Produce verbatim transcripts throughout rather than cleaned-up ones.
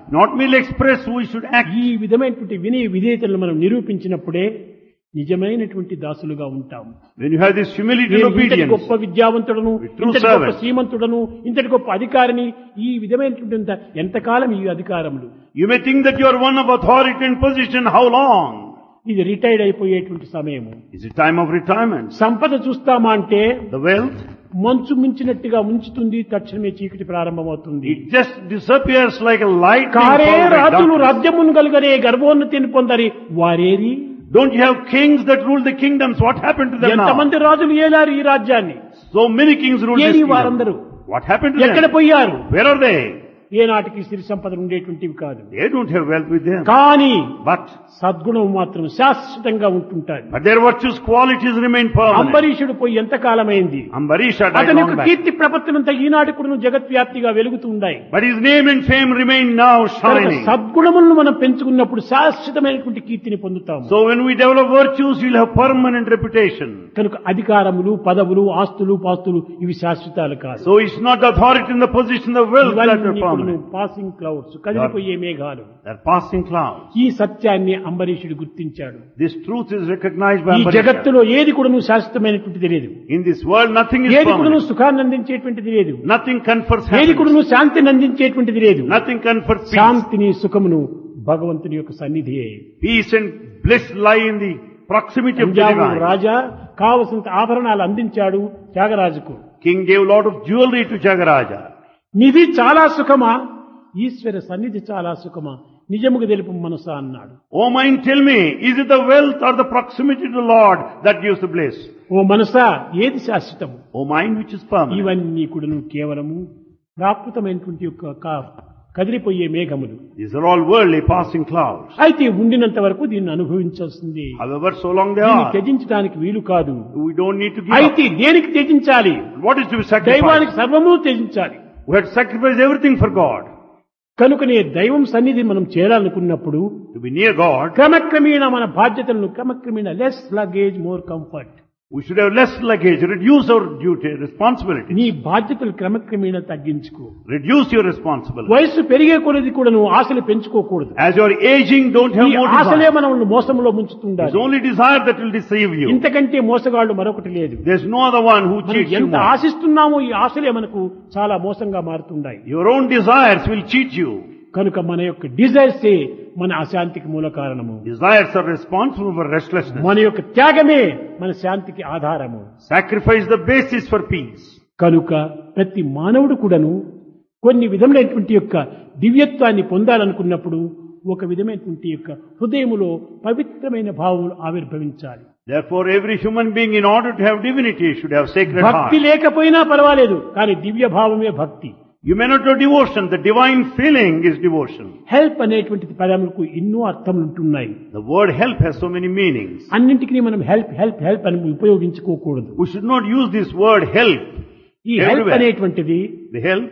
Not merely express, we should act. ఈ విధమైనటువంటి వినయ విధేయతలను మనం నిరూపించినప్పుడే నిజమైనటువంటి దాసులుగా ఉంటాం. When you have this humility and నేను ఇంతటి obedience, గొప్ప విద్యావంతుడను, true ఇంతటి గొప్ప servant. శ్రీమంతుడను, ఇంతటి గొప్ప అధికారిని, ఈ విధమైనటువంటి ఎంతకాలం ఈ అధికారములు, you may think that you are one of authority and position. How long? ఇది రిటైర్డ్ అయిపోయేటువంటి సమయము. Is it time of retirement? సంపద చూస్తామా అంటే The wealth, మంచు మించినట్టుగా ముంచుతుంది, తక్షణమే చీకటి ప్రారంభమవుతుంది. it just disappears like a light. కారే రాజులు రాజ్యమును గలుగనే గర్భోన్నతిని పొందరి వారేరి. Don't you have kings that rule the kingdoms? What happened to them now? ఎంతమంది రాజులు ఏలారు ఈ రాజ్యాన్ని? So many kings rule this eri kingdom. వారందరూ What happened to ఎక్కడ them? పోయారు? Where are they? ఏనాటికి సిరి సంపదలు ఉండేటువంటివి కాదు. They don't have wealth with them. కానీ But, సద్గుణం మాత్రం శాశ్వతంగా ఉంటుంటాయి. but their virtues, qualities remain permanent. అంబరీషుడు పోయి ఎంత కాలమైంది? Ambarish died అతని long యొక్క back. కీర్తి ప్రపత్తులంతా ఈనాటి కూడా జగత్వ్యాప్తిగా వెలుగుతూ ఉన్నాయి. But his name and fame remain now కనుక shining. సద్గుణములను మనం పెంచుకున్నప్పుడు శాశ్వతమైనటువంటి కీర్తిని పొందుతాము. So when we develop virtues, we'll have permanent reputation. కనుక అధికారములు, పదవులు, ఆస్తులు, పాస్తులు ఇవి శాశ్వతాలు కాదు. So it's not the authority and the position, the wealth that are permanent. Passing clouds, కదిలిపోయే మేఘాలు. They're passing clouds. ఈ సత్యాన్ని అంబరీషుడు గుర్తించాడు. This truth is recognized by ఈ Ambarish. జగత్తులో ఏది కూడా శాశ్వతమైనటువంటిది లేదు. In this world, nothing is ఏది కూడా permanent. సుఖాన్ని అందించేటువంటిది లేదు. Nothing confers ఏది happiness. కూడా శాంతిని అందించేటువంటిది లేదు. Nothing confers peace. శాంతిని, సుఖమును భగవంతుని యొక్క సన్నిధియే. Peace and bliss lie in the proximity of the Punjab divine. రాజా కావలసినంత ఆభరణాలు అందించాడు త్యాగరాజుకు. King gave a lot of jewelry to Jagaraja. నిధి చాలా సుఖమా, ఈశ్వర సన్నిధి చాలా సుఖమా, నిజముగా తెలుపు మనసా అన్నాడు. O mind, tell me, is it the wealth or the proximity to the Lord that gives the bliss? ఓ మనసా ఏది శాశ్వతము? O mind, which is permanent. ఇవన్నీ కూడాను కేవలము ప్రాకృతమైనటువంటి యొక్క కా- కదిలిపోయే మేఘములు. These are all worldly passing clouds. అయితే ఉండినంత వరకు దీన్ని అనుభవించాల్సింది. However, so long they దీన్ని are, త్యజించడానికి వీలు కాదు. we don't need to give అయితే up. దేనికి త్యజించాలి? What is to be దైవానికి sacrificed? సర్వము త్యజించాలి. We have to sacrifice everything for God. కనుకనే దైవం సన్నిధి మనం చేరాలనుకున్నప్పుడు To be near God, క్రమక్రమేణ మన బాధ్యతలను క్రమక్రమేణ less luggage more comfort. we should have less luggage, reduce our duty, responsibility. నీ బాధ్యతలు క్రమక్రమేణ తగ్గించుకో. Reduce your responsibility. వయస్సు పెరిగే కొలది కూడా నువ్వు ఆశలు పెంచుకోకూడదు. As you are aging, don't have ఈ more ఆశలే desire. మనల్ని మోసంలో It's ముంచుతుండాలి. only desire that will deceive you. ఇంతకంటే మోసగాళ్ళు మరొకటి లేదు. There's no other one who మనం cheats you ఎంత more. ఆశిస్తున్నామో ఈ ఆశలే మనకు చాలా మోసంగా మారుతుంటాయి. Your own desires will cheat you. కనుక మన యొక్క డిజైర్సే మన అశాంతికి మూల కారణము. Desires are responsible for restlessness. మన యొక్క త్యాగమే మన శాంతికి ఆధారము. Sacrifice the basis for peace. కనుక ప్రతి మానవుడు కూడాను కొన్ని విధములైనటువంటి యొక్క దివ్యత్వాన్ని పొందాలనుకున్నప్పుడు ఒక విధమైనటువంటి యొక్క హృదయములో పవిత్రమైన భావములు ఆవిర్భవించాలి. Therefore, every human being, in order to have divinity, should have sacred భక్తి heart. లేకపోయినా పర్వాలేదు, కానీ దివ్య భావమే భక్తి. You may not know devotion. The divine feeling is devotion. Help అనేటువంటి పదములకు ఎన్నో అర్థములు ఉంటున్నాయి. The word help has so many meanings. అన్నింటికి మనం హెల్ప్ హెల్ప్ హెల్ప్ అని ఉపయోగించుకోకూడదు. We should not use this word help. ఈ హెల్ప్ Everywhere. అనేటువంటిది The help,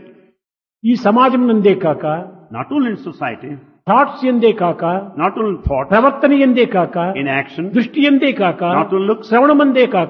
ఈ సమాజం నందే కాక, not only in society, thoughts ఎందే కాక, not only in thought, ప్రవర్తన ఎందే కాక, in action, దృష్టి ఎందే కాక, not only looks, శ్రవణమందే కాక,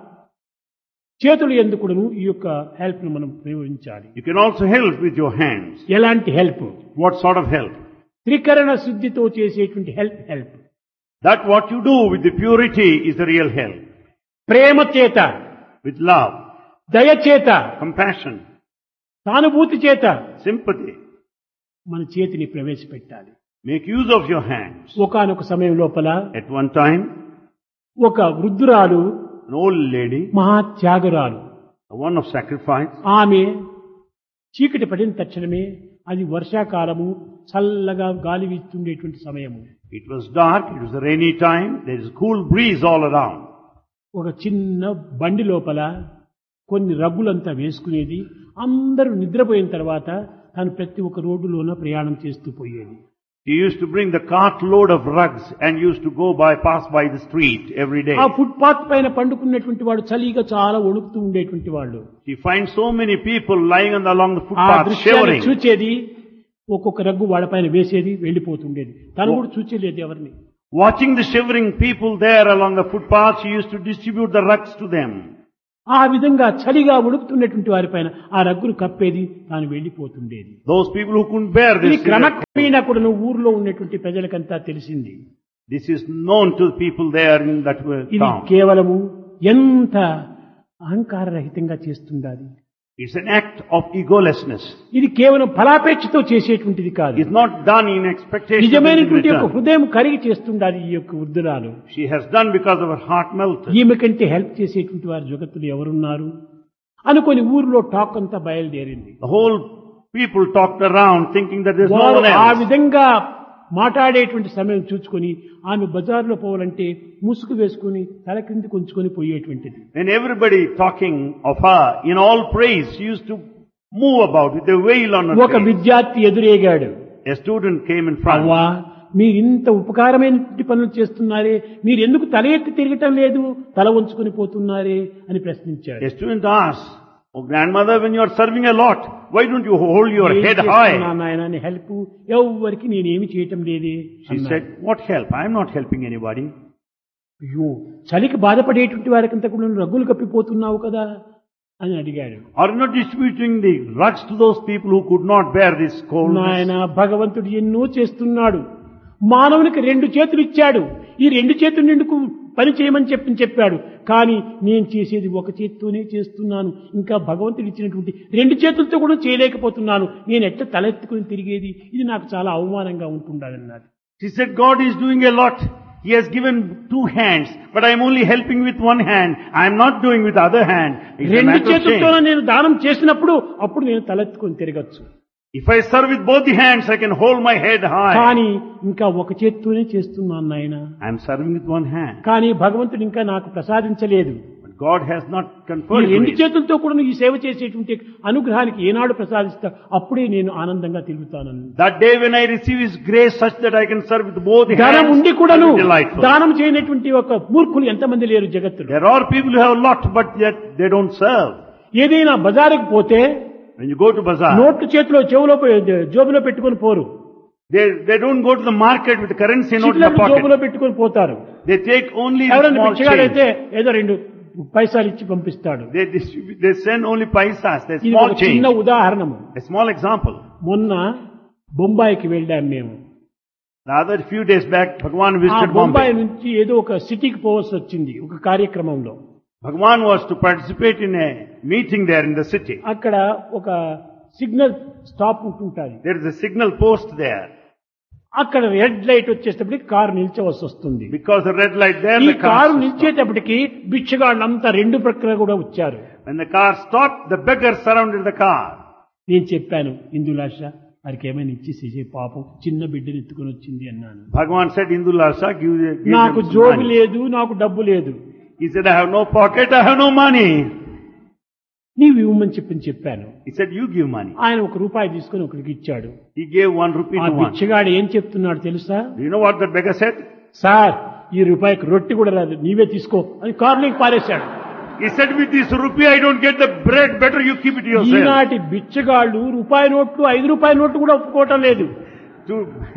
చేతులు ఎందుకును ఈ యొక్క హెల్ప్ ను మనం ప్రయోగించాలి. you can also help with your hands. ఎలాంటి help? What sort of help? త్రికరణ శుద్ధితో చేసేటువంటి help help. That what you do with the purity is the real help. ప్రేమ చేత, With love, దయ చేత, compassion, సానుభూతి చేత sympathy. మన చేతిని ప్రవేశపెట్టాలి. Make use of your hands. ఒకానొక సమయం లోపల At one time, ఒక వృద్ధురాలు, an old lady, మహాత్యాగురాలు, one of sacrifice, ఆమె చీకటి పడిన తక్షణమే, అది వర్షాకాలము, చల్లగా గాలి వీస్తుండేటువంటి సమయము, it was dark, it was a rainy time, there is a cool breeze all around. ఒక చిన్న బండి లోపల కొన్ని రగ్గులంతా వేసుకునేది. అందరూ నిద్రపోయిన తర్వాత తను ప్రతి ఒక్క రోడ్డులోన ప్రయాణం చేస్తూ పోయేది. He used to bring the cart load of rugs and used to go by, pass by the street every day. ఆ ఫుట్ పాత్ పైన పండుకున్నటువంటి వాడు చలిగా చాలా వణుకుతూ ఉండేటువంటి వాళ్ళు. He finds so many people lying on the, along the ఆ footpath దృశ్యాన్ని shivering. చూచేది, ఒక్కొక్క రగ్గు వాళ్ళపైన వేసేది, వెళ్లిపోతుండేది. తను కూడా చూచేలేదు ఎవరిని. Watching the shivering people there along the footpath, she used to distribute the rugs to them. ఆ విధంగా చలిగా ఉడుకుతున్నటువంటి వారిపైన ఆ రగ్గును కప్పేది తాను వెళ్లిపోతుండేది. Those people who couldn't bear ఇది this, క్రమక్రమేణా కూడా ఊర్లో ఉన్నటువంటి ప్రజలకంతా తెలిసింది. this is known to the people there in that ఇది town. కేవలము ఎంత అహంకార రహితంగా చేస్తుండాలి. It's an act of egolessness. ఇది కేవలం ఫలాపేక్షతో చేసేటువంటిది కాదు. It's not done in expectation of నిజమైనటువంటి యొక్క return. హృదయం కరిగి చేస్తుండాలి ఈ యొక్క వృద్ధురాలు. She has done because of her heart melted. ఈమె కంటే హెల్ప్ చేసేటువంటి వారు జగత్తులో ఎవరున్నారు అనుకొని ఊరిలో టాక్ అంతా బయలుదేరింది. The whole people talked around thinking that there's no వారు one ఆ else. విధంగా మాట్లాడేటువంటి సమయం చూసుకొని ఆమె బజార్లో పోవాలంటే ముసుగు వేసుకుని తల క్రింది కొంచుకొని పోయేటువంటిది. When everybody talking of her in all praise, she used to move about with a veil on her ఒక face. విద్యార్థి ఎదురేగాడు. A student came in front. అవ్వా మీరింత ఉపకారమైన పనులు చేస్తున్నారే, మీరు ఎందుకు తల ఎత్తి తిరగటం లేదు, తల వంచుకొని పోతున్నారే అని ప్రశ్నించాడు. A student asked, "Oh grandmother, when you are serving a lot, why don't you hold your head high?" నాయన హెల్ప్ ఎవరికి నేనేమి చేయటం లేదే. She said, "What help? I am not helping anybody." అయ్యో చలికి బాధపడేటువంటి వారికంతా కూడా నువ్వు రగ్గులు కప్పిపోతున్నావు కదా అని అడిగాడు. Are you not distributing the rugs to those people who could not bear this coldness? నాయన భగవంతుడు ఎన్నో చేస్తున్నాడు. మానవునికి రెండు చేతులు ఇచ్చాడు. ఈ రెండు చేతులు నిండుకు పని చేయమని చెప్పి చెప్పాడు. కానీ నేను చేసేది ఒక చేతితోనే చేస్తున్నాను. ఇంకా భగవంతుడు ఇచ్చినటువంటి రెండు చేతులతో కూడా చేయలేకపోతున్నాను. నేను ఎట్లా తలెత్తుకుని తిరిగేది, ఇది నాకు చాలా అవమానంగా ఉంటుండదన్నది. She said, God is doing a lot. He has given two hands, but I am only helping with one hand. I am not doing with the other hand. It's a రెండు matter of చేతులతో shame. నేను దానం చేసినప్పుడు అప్పుడు నేను తలెత్తుకొని తిరగచ్చు. If I serve with both the hands, I can hold my head high. కానీ ఇంకా ఒక చేత్తోనే చేస్తున్నాను నాయన. I am serving with one hand. కానీ భగవంతుడు ఇంకా నాకు ప్రసాదించలేదు. But God has not ఈ conferred రెండు grace. చేతులతో కూడా ఈ సేవ చేసేటువంటి అనుగ్రహానికి ఏనాడు ప్రసాదిస్తా అప్పుడే నేను ఆనందంగా తిరుగుతానని. That day when I receive His grace such that I can serve with both the దానం hands, ఉండి it కూడాను will be delightful. దానం చేయనటువంటి ఒక మూర్ఖులు ఎంతమంది లేరు జగత్తులో. There are people who have a lot, but yet they don't serve. ఏదైనా బజారుకు పోతే When you go to bazaar, నోట్లు చేతిలో చెవులో పె- జోబులో పెట్టుకొని పోరు. they, they don't go to the market with the currency note in the చిల్లర జోబులో pocket. పెట్టుకొని పోతారు. They take only the ఎవరైనా small పిచ్చగాడైతే change. ఏదో రెండు పైసలు ఇచ్చి పంపిస్తాడు. They distribute, they send only paisas, they ఇది small ఒక change. చిన్న ఉదాహరణము. A small example. మొన్న బొంబాయికి వెళ్ళాం మేము. The other few days back, Bhagwan ఆ visited బొంబాయి Bombay. నుంచి ఏదో ఒక సిటీకి పోవాల్సి వచ్చింది ఒక కార్యక్రమంలో. Bhagwan was to participate in a meeting there in the city. అక్కడ ఒక signal stop ఉంటుంటుంది. There is a signal post there. అక్కడ రెడ్ లైట్ వచ్చేటప్పటికి కారు నిల్చవలసి వస్తుంది. Because the red light there, ఈ the car కారు stopped. నిల్చేటప్పటికి బిచ్చగాళ్ళంతా రెండు ప్రక్కల కూడా వచ్చారు. When the car stopped, the beggars surrounded the car. నేను చెప్పాను ఇందులాష వారికి ఏమైనా ఇచ్చేసేసే పాపం చిన్న బిడ్డను ఎత్తుకొని వచ్చింది అన్నాను. Bhagwan said, Indulasa, give, give నాకు them some జోబు money. లేదు, నాకు డబ్బు లేదు. He said, I have no pocket, I have no money. నీవు ఇవ్వమని చెప్పని చెప్పాను. He said, you give money. ఆయన ఒక రూపాయి తీసుకొని ఒకరికి ఇచ్చాడు. He gave one rupee ఆ to one. బిచ్చగాడు ఏం చెప్తున్నాడు తెలుసా? Do you know what the beggar said? Sir ఈ రూపాయికి రొట్టి కూడా రాదు, నీవే తీసుకో అని కారులోకి పారేశాడు. He said, with this rupee I don't get the bread, better you keep it yourself. ఈనాటి బిచ్చగాళ్ళు రూపాయి నోట్లు ఐదు రూపాయల నోట్లు కూడా ఒప్పుకోవటం లేదు. To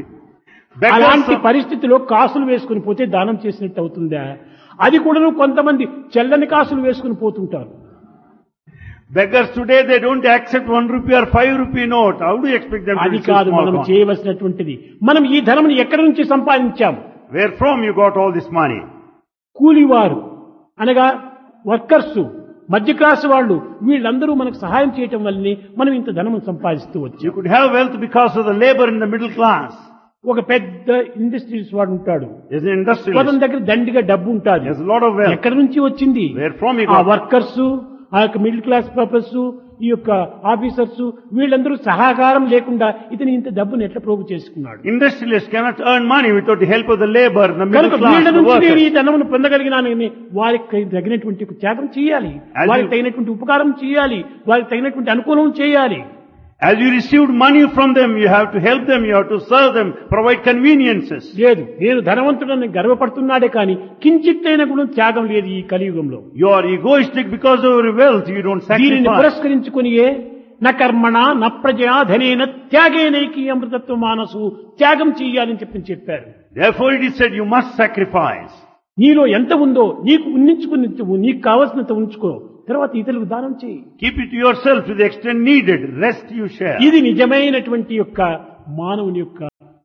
అలాంటి beggars, పరిస్థితిలో కాసులు వేసుకుని పోతే దానం చేసినట్టు అవుతుందా? అది కూడా కొంతమంది చెల్లని కాసులు వేసుకుని పోతుంటారు. beggars today, they don't accept one rupee or five rupee note. How do you expect them to అది receive కాదు small మనం coin? చేయవలసినటువంటిది. మనం ఈ ధనం ఎక్కడి నుంచి సంపాదించాం? Where from you got all this money? కూలివారు అనగా వర్కర్స్, మధ్య క్లాస్ వాళ్ళు, వీళ్ళందరూ మనకు సహాయం చేయటం వల్లనే మనం ఇంత ధనం సంపాదిస్తూ You వచ్చాం. could have wealth because of the labor in the middle class. ఒక పెద్ద ఇండస్ట్రీస్ వాడు ఉంటాడు, There's an industrialist. అతని దగ్గర దండిగా డబ్బు ఉంటుంది. There's a lot of wealth. ఎక్కడి నుంచి వచ్చింది? Where from he ఆ got? వర్కర్స్, ఆ యొక్క మిడిల్ క్లాస్ పర్పస్, ఈ యొక్క ఆఫీసర్స్, వీళ్ళందరూ సహకారం లేకుండా ఇతని ఇంత డబ్బును ఎట్లా ప్రోగు చేసుకున్నాడు? Industrialists cannot earn money without the help of the labor, the middle కనుక class, వీళ్ళ the నుంచి నేను ఈ workers. ధనమును పొందగలిగినానని వారికి తగినటువంటి త్యాగం చేయాలి, As వారికి you- తగినటువంటి ఉపకారం చేయాలి, వారికి తగినటువంటి అనుకూలం చేయాలి. As you received money from them, you have to help them, you have to serve them, provide conveniences. లేదు నేను ధనవంతుడని గర్వపడుతున్నాడే కానీ కించిత్తైన కూడా త్యాగం లేదు ఈ కలియుగంలో. You are egoistic because of your wealth, you don't దీనిని sacrifice. పురస్కరించుకునియే న కర్మణ న ప్రజా ధనేన త్యాగేనైకి అమృతత్వ మానసు, త్యాగం చెయ్యాలని చెప్పి చెప్పారు. Therefore it is said you must sacrifice. నీలో ఎంత ఉందో నీకు ఉన్నించుకుని నీకు కావలసినంత ఉంచుకో, తర్వాత ఇతరులకు దానం చేయి. Keep it to yourself to the extent needed. Rest you share. ఇది నిజమైనటువంటి యొక్క మానవుని యొక్క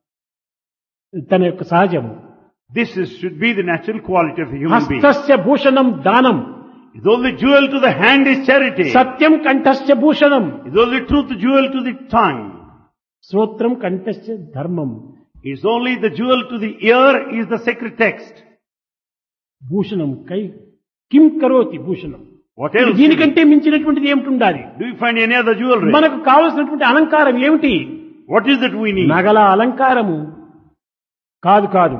తన యొక్క సహజము. This is, should be the natural quality of a human being. హస్తస్య Bhushanam దానం. The only jewel to the hand is charity. Satyam కంఠస్య Bhushanam. The only truth jewel to the tongue. శ్రోత్రం కంఠస్య ధర్మం. It's only the jewel to the ear is the sacred text. Bhushanam కై కిం కరోతి Bhushanam. What else? దీనికంటే మించినటువంటిది ఏమిటి ఉండాలి? Do you find any other jewelry? మనకు కావలసినటువంటి అలంకారం ఏమిటి? What is that we need? నగల అలంకారము కాదు కాదు,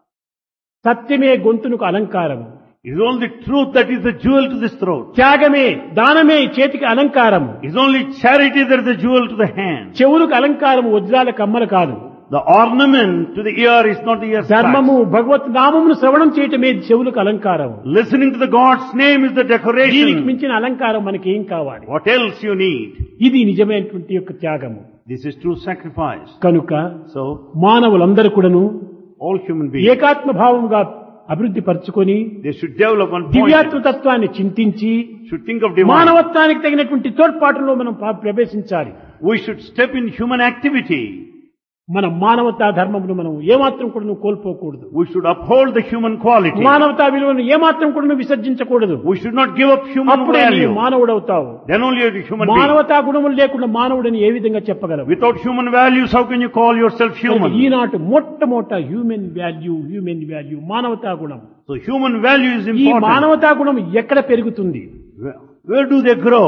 సత్యమే గొంతునకు అలంకారము. It's only truth that is the jewel to this throat. త్యాగమే దానమే చేతికి అలంకారము. It's only charity that is the jewel to the hand. చెవులకు అలంకారము వజ్రాల కమ్మలు కాదు. The ornament to the ear is not the ear's ధర్మము భగవత్ నామమును శ్రవణం చేయటమే చెవులకు అలంకారము. Listening to the God's name is the దీనికి decoration. మించిన అలంకారం మనకి ఏం కావాలి? What else you need? ఇది నిజమైనటువంటి యొక్క త్యాగము. This is true sacrifice. కనుక So, మానవులందరూ కూడాను all human beings, ఏకాత్మ భావముగా అభివృద్ధి పరచుకొని they should develop one దివ్యాత్మ point. తత్వాన్ని చింతించి Should think of divine. మానవత్వానికి తగినటువంటి తోడ్పాటులో మనం పా- ప్రవేశించాలి. We should step in human activity. మన మానవతా ధర్మమును మనం ఏమాత్రం కూడా కోల్పోకూడదు. We should uphold the human quality. మానవతా విలువను ఏమాత్రం కూడా విసర్జించకూడదు. We should not give up human అప్పుడే నీవు value. మానవుడవుతావు. Then only you are a human being. మానవతా గుణములు లేకుండా మానవుడని ఏ విధంగా చెప్పగలవు? Without human values, how can you call yourself human? ఈనాటి మొట్టమొదట హ్యూమన్ వాల్యూ హ్యూమన్ వాల్యూ మానవతా గుణం. So human value is ఈ important. మానవతా గుణం ఎక్కడ పెరుగుతుంది? Where where do they grow?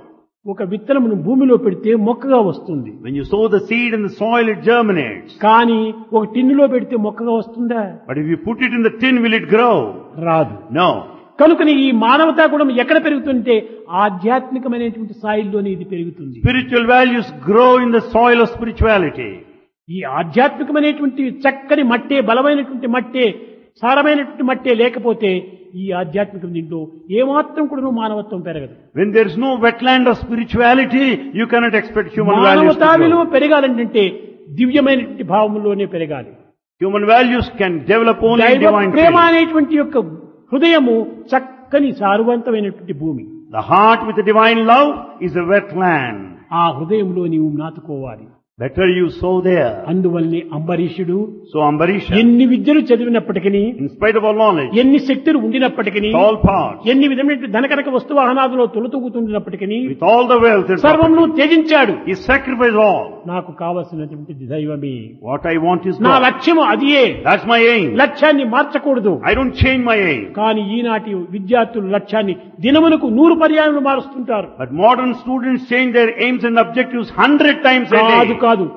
ఒక విత్తనమును భూమిలో పెడితే మొక్కగా వస్తుంది. When you sow the seed in the soil, it germinates. కానీ ఒక టిన్నులో పెడితే మొక్కగా వస్తుందా? But if you put it in the tin, will it grow? రాదు. No. కనుకని ఈ మానవతా గుణం ఎక్కడ పెరుగుతుంటే ఆధ్యాత్మికమైనటువంటి స్థాయిలోనే ఇది పెరుగుతుంది. Spiritual values grow in the soil of spirituality. ఈ ఆధ్యాత్మికమైనటువంటి చక్కని మట్టే బలమైనటువంటి మట్టే సారమైనటువంటి మట్టే లేకపోతే ఈ ఆధ్యాత్మిక దీంట్లో ఏమాత్రం కూడా మానవత్వం పెరగదు. When there is no wetland of spirituality, you cannot expect human values మానవతా to విలువ grow. పెరగాలంటే దివ్యమైనటువంటి భావములోనే పెరగాలి. Human values can develop only in దైవ divine ప్రేమ faith. అనేటువంటి యొక్క హృదయము చక్కని సారవంతమైనటువంటి భూమి. The heart with the divine love is a wetland. ఆ హృదయంలో నీవు నాటుకోవాలి. Better you sow there. అందువల్లనే అంబరీషుడు So Ambarisha, ఎన్ని విద్యలు చదివినప్పటికీ, in spite of all knowledge, ఎన్ని శక్తులు ఉండినప్పటికీ, with all powers, ఎన్ని విధమైన ధనకనక వస్తువాహనాదులో తొలతూగుతుండినప్పటికీ with all the wealth and సర్వమును property, త్యజించాడు. he sacrificed all. నాకు కావలసినటువంటి దైవమే, What I want is నా God. లక్ష్యము అదియే. That's my aim. లక్ష్యాన్ని మార్చకూడదు. I don't change my aim. కానీ ఈనాటి విద్యార్థులు లక్ష్యాన్ని దినమునకు నూరు పర్యాయములు మారుస్తుంటారు. But modern students change their aims and objectives hundred times a కాదు day. కాదు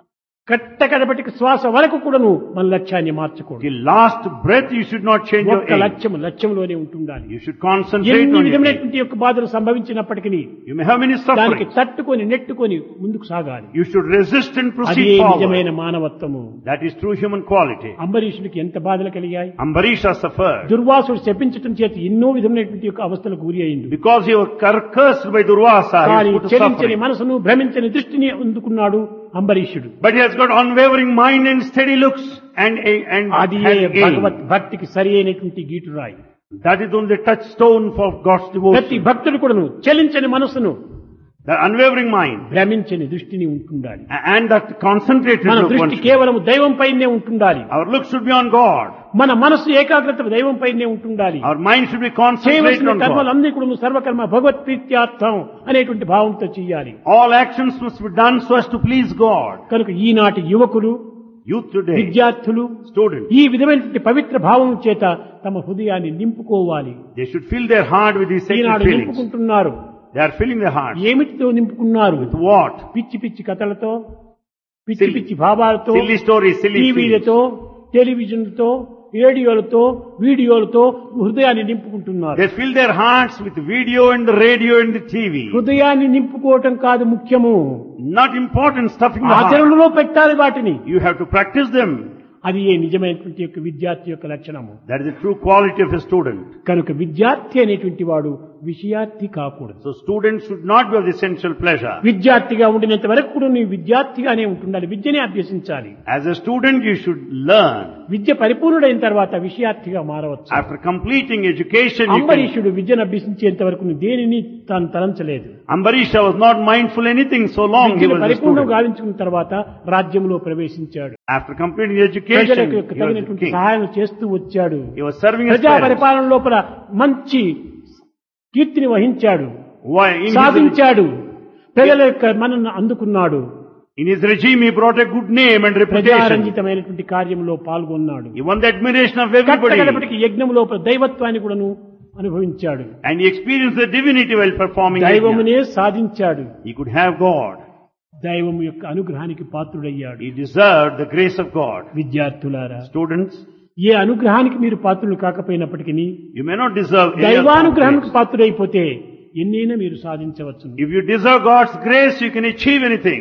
కట్ట కడపటికి శ్వాస వరకు కూడాను మన లక్ష్యాన్ని మార్చకూడదు. Till last breath you should not change your ఒక్క aim. లక్ష్యము లక్ష్యంలోనే ఉంటుండాలి. You should concentrate ఎన్ని on your aim. విధమైనటువంటి యొక్క బాధలు సంభవించినప్పటికీ You may have many దానికి sufferings. తట్టుకొని నెట్టుకొని ముందుకు సాగాలి. You should resist and అదే proceed నిజమైన forward. మానవత్వము. That is true human quality. అంబరీషుడికి ఎంత బాధలు కలిగాయి. Ambarisha suffered దుర్వాసుడు శపించటం చేత ఎన్నో విధమైనటువంటి యొక్క అవస్థలకు గురి అయింది. because he was cursed by Durvasa. కానీ He was put to చెలించని suffering. మనసును భ్రమించని దృష్టిని అందుకున్నాడు అంబరీషుడు. But he has got unwavering mind and steady looks and and అది has భగవత్ aim. భక్తికి సరి అయినటువంటి గీటురాయి. That is only the touchstone for God's ప్రతి devotion. భక్తుడు కూడాను చెలించని మనసును The unwavering mind భ్రమించని దృష్టిని ఉంటుండాలి. and that concentrated మన look. దృష్టి one- కేవలం దైవం పైనే ఉంటుండాలి. Our look should be on God. మన మనసు ఏకాగ్రత దైవం పైనే ఉంటుండాలి. Our mind should be concentrated చేయవలసిన on God. కర్మలన్నీ కూడా సర్వకర్మ భగవత్ ప్రీత్యార్థం అనేటువంటి భావంతో చేయాలి. All actions must be done so as to please God. కనుక ఈనాటి యువకులు Youth today, విద్యార్థులు students, ఈ విధమైనటువంటి పవిత్ర భావం చేత తమ హృదయాన్ని నింపుకోవాలి. they should fill their heart with these sacred Eenadu feelings. నింపుకుంటున్నారు. They are filling their heart. ఏమిటితో నింపుకున్నారు? With what? పిచ్చి పిచ్చి కథలతో, పిచ్చి Silly- పిచ్చి భావాలతో, Silly stories, silly feelings. టీవీలతో, టెలివిజన్లతో, రేడియోలతో, వీడియోలతో హృదయాన్ని నింపుకుంటున్నారు. They fill their hearts with video and the radio and the T V. హృదయాన్ని నింపుకోవటం కాదు ముఖ్యము, Not important stuff in the heart. ఆచరణలో పెట్టాలి వాటిని. You have to practice them. అది ఏ నిజమైనటువంటి యొక్క విద్యార్థి యొక్క లక్షణము. That is the true quality of a student. కనుక విద్యార్థి అనేటువంటి వాడు విషయార్థి కాకూడదు. So students should not be of the sensual pleasure. విద్యార్థిగా ఉండినంత వరకు కూడా నీవు విద్యార్థిగానే ఉంటుండాలి, విద్యనే అభ్యసించాలి. As a student you should learn. విద్య పరిపూర్ణుడైన తర్వాత విషయార్థిగా మారవచ్చు. After completing education you can... అంబరీషుడు విద్యను అభ్యసించేంత వరకు దేనిని తాను తలంచలేదు. Ambarisha was not mindful anything so long he was a పరిపూర్ణం student. గావించుకున్న తర్వాత రాజ్యంలో ప్రవేశించాడు. After completing education ప్రజలకు he was a తగినటువంటి king. సహాయం చేస్తూ వచ్చాడు. He was serving his ప్రజా parents. పరిపాలన లోపల మంచి కీర్తిని వహించాడు, Why? In his, సాధించాడు, ప్రజల యొక్క మనను అందుకున్నాడు. in his regime he brought a good name and reputation. ప్రజారంజితమైనటువంటి కార్యంలో పాల్గొన్నాడు. He won the admiration of everybody. కట్టకడపటికి యజ్ఞం లోపల దైవత్వాన్ని కూడాను అనుభవించాడు. And he experienced the divinity while performing yajna. దైవమునే సాధించాడు. He could have God. దైవము యొక్క అనుగ్రహానికి పాత్రుడయ్యాడు. He deserved the grace of God. విద్యార్థులారా, Students, ఏ అనుగ్రహానికి మీరు పాత్రులు కాకపోయినప్పటికీ you may not deserve any of God's దైవానుగ్రహానికి grace. పాత్రుడైపోతే ఎన్నైనా మీరు సాధించవచ్చు. If you deserve God's grace, you can achieve anything.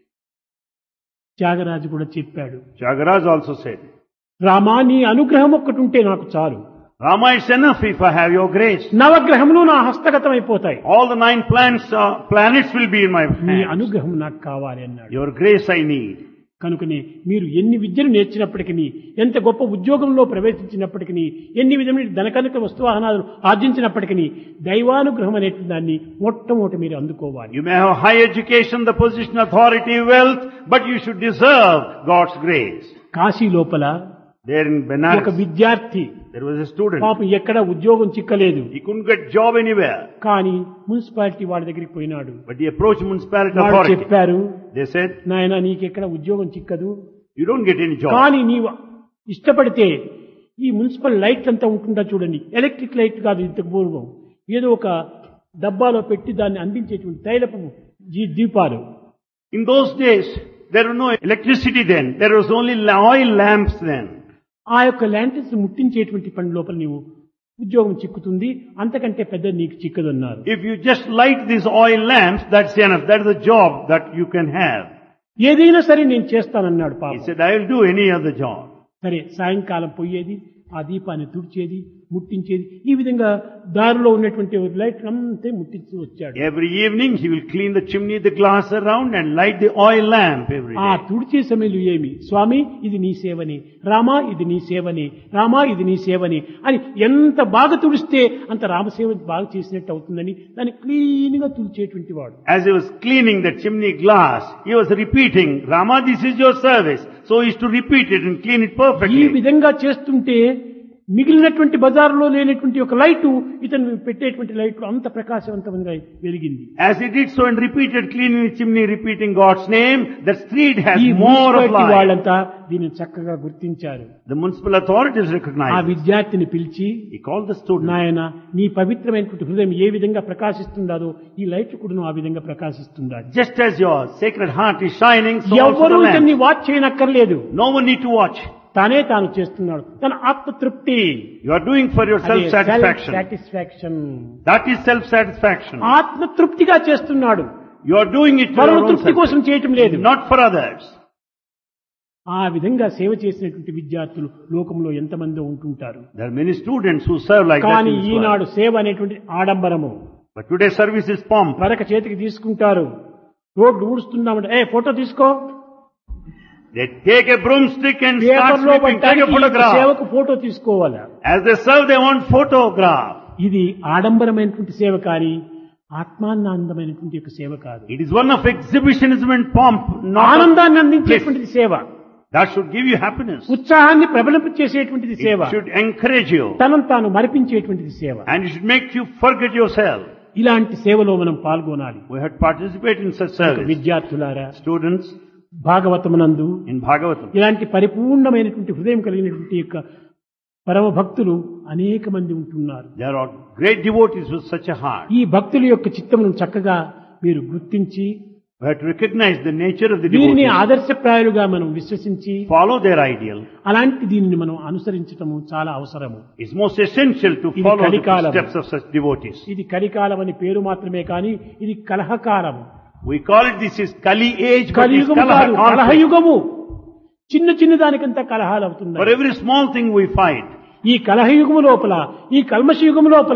Tyagaraju కూడా చెప్పాడు, Jagaraj also said, రామా నీ అనుగ్రహం ఒక్కటి ఉంటే నాకు చాలు. Rama, it's enough if I have your grace. నవగ్రహములు నా హస్తగతం అయిపోతాయి. All the nine planets, uh, planets will be in my నీ hands. అనుగ్రహం నాకు కావాలి అన్నాడు. Your grace I need. కనుకనే మీరు ఎన్ని విద్యలు నేర్చినప్పటికీ, ఎంత గొప్ప ఉద్యోగంలో ప్రవేశించినప్పటికీ, ఎన్ని విధమైన ధనకనక వస్తువాహనాలు ఆర్జించినప్పటికీ దైవానుగ్రహం అనేటువంటి దాన్ని మొట్టమొదటి మీరు అందుకోవాలి. You may have high education, the position, authority, wealth, but you should deserve God's grace. Kashi లోపల There in ఒక Benares, విద్యార్థి there was a student. పాపం ఎక్కడ ఉద్యోగం చిక్కలేదు. He couldn't get job anywhere, కానీ మున్సిపాలిటీ వాళ్ళ దగ్గరికి పోయినాడు. but he approached municipality వాళ్ళు authority. చెప్పారు, They said, నాయనా నీకెక్కడ ఉద్యోగం చిక్కదు, you don't get any job. కానీ నీవు ఇష్టపడితే ఈ మున్సిపల్ లైట్ అంతా ఉంటుందా చూడండి, ఎలక్ట్రిక్ లైట్ కాదు, ఇంతకు పూర్వం ఏదో ఒక డబ్బాలో పెట్టి దాన్ని అందించేటువంటి తైలపు జీ- దీపాలు. In those days, there was no electricity then. There was only la- oil lamps then. ఆ యొక్క ల్యాంటర్స్ ముట్టించేటువంటి పని లోపల నీవు ఉద్యోగం చిక్కుతుంది, అంతకంటే పెద్ద నీకు చిక్కదన్నారు. If you just light these oil lamps, that's enough. That is the job that you can have. ఏదైనా సరే నేను చేస్తానన్నాడు He పాపం. said, I will do any other job. సరే, సాయంకాలం పోయేది, ఆ దీపాన్ని తుడిచేది, ముట్టించేది, ఈ విధంగా దారిలో ఉన్నటువంటి లైట్ అంతే ముట్టించి వచ్చాడు. Every evening he will clean the chimney, the glass around and light the oil lamp every ఆ day. తుడిచే సమయంలో ఏమి, స్వామి ఇది నీ సేవని, రామా ఇది నీ సేవని, రామా ఇది నీ సేవని అని ఎంత బాగా తుడిస్తే అంత రామసేవ బాగా చేసినట్టు అవుతుందని దాన్ని క్లీన్ గా తుడిచేటువంటి వాడు. As he was cleaning the chimney glass, he was repeating, Rama, this is your service. So he used to repeat it and clean it ఈ perfectly. విధంగా చేస్తుంటే మిగిలినటువంటి బజారులో లేనటువంటి ఒక లైటు ఇతను పెట్టేటువంటి లైట్లు అంత ప్రకాశవంతంగా వెలిగింది. As he did so and repeated cleaning the chimney, repeating God's name, the street has ఈ more of మున్సిపాలిటీ light. వాళ్ళంతా దీన్ని చక్కగా గుర్తించారు. The municipal authorities ఆ recognized. విద్యార్థిని పిలిచి, He called the student. నాయన నీ పవిత్రమైనటువంటి హృదయం ఏ విధంగా ప్రకాశిస్తుందో ఈ లైట్ కూడా ఆ విధంగా ప్రకాశిస్తుండాలి. Just as your sacred heart is shining, so also ఎవరు the ఇతన్ని lamp. Watch చేయనక్కర్లేదు, No one need to watch. తానే తాను చేస్తున్నాడు. తన ఆత్మతృప్తి, You are doing for your self-satisfaction. Satisfaction, That is self-satisfaction. ఆత్మతృప్తిగా చేస్తున్నాడు. You are doing it for మరో your own తృప్తి కోసం చేయటం లేదు. self, not for others. ఆ విధంగా సేవ చేసినటువంటి విద్యార్థులు లోకంలో ఎంతమంది ఉంటుంటారు. There are many students who serve like that కానీ in this world. ఈనాడు సేవ అనేటువంటి ఆడంబరము. But today's service is pomp. పరక చేతికి తీసుకుంటారు, రోడ్డు ఊడుస్తున్నామంటే ఏ ఫోటో తీసుకో, They take a broomstick and start పేపర్లో sweeping, take a పట్టానికి photograph. సేవకు ఫోటో తీసుకోవాలి. As they serve, they want photograph. ఇది ఆడంబరమైనటువంటి సేవ కానీ ఆత్మానందమైనటువంటి యొక్క సేవ కాదు. It is one of exhibitionism and pomp, not ఆనందాన్ని అందించేటువంటిది సేవ, that should give you happiness. ఉత్సాహాన్ని ప్రబలించేసేటువంటిది సేవ, It should encourage you, తనను తాను మరిపించేటువంటిది సేవ. and it should make you forget yourself. ఇలాంటి సేవలో మనం పాల్గొనాలి. We had participated in such service. విద్యార్థులారా, Students, భాగవతమునందు in Bhagavatam, ఇలాంటి పరిపూర్ణమైనటువంటి హృదయం కలిగినటువంటి యొక్క పరమ భక్తులు అనేక మంది ఉంటున్నారు. there are great devotees with such a heart. ఈ భక్తుల యొక్క చిత్తమును చక్కగా మీరు గుర్తించి We have to recognize the nature of the వీరిని devotees, ఆదర్శప్రాయులుగా మనం విశ్వసించి follow their ideal. అలాంటి దీనిని మనం అనుసరించటము చాలా అవసరము. It's most essential to ఇది follow the కలికాలం. steps of such devotees. ఇది కలికాలం అని పేరు మాత్రమే కానీ ఇది కలహకాలం. We call it this is Kali age, but it's కలియుగము Kalaha కాదు, conflict. కలహయుగము. చిన్న చిన్న దానికంతా కలహాలు For అవుతున్నాయి. every small thing we fight. ఈ కలహయుగము లోపల, ఈ కల్మషయుగము లోపల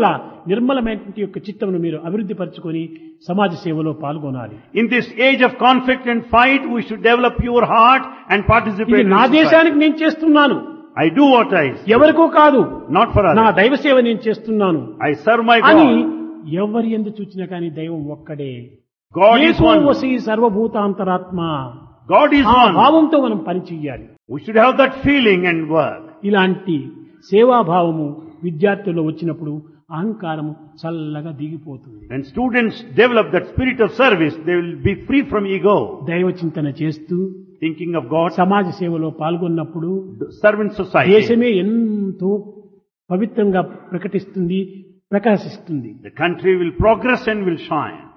నిర్మలమైనటువంటి యొక్క చిత్తమును మీరు అభివృద్ధి పరచుకొని సమాజ సేవలో పాల్గొనాలి. In this age of conflict and fight, we should develop pure heart and participate ఇది in నా society. దేశానికి నేను చేస్తున్నాను, I do what I say, ఎవరికో కాదు, not for నా others. దైవ సేవ నేను చేస్తున్నాను I serve my అని God. ఎవరి ఎందు చూచినా కానీ దైవం ఒక్కడే. God is ఏకో one. వసి సర్వభూతాంతరాత్మ. God is ఆ one. భావంతో మనం పని చెయ్యాలి. We should have that feeling and work. ఇలాంటి సేవాభావము విద్యార్థుల్లో వచ్చినప్పుడు అహంకారము చల్లగా దిగిపోతుంది. When students develop that spirit of service, they will be free from ego. దైవ చింతన చేస్తూ Thinking of God, సమాజ సేవలో పాల్గొన్నప్పుడు servant society. దేశమే ఎంతో పవిత్రంగా ప్రకటిస్తుంది, ప్రకాశిస్తుంది. The country will progress and will shine.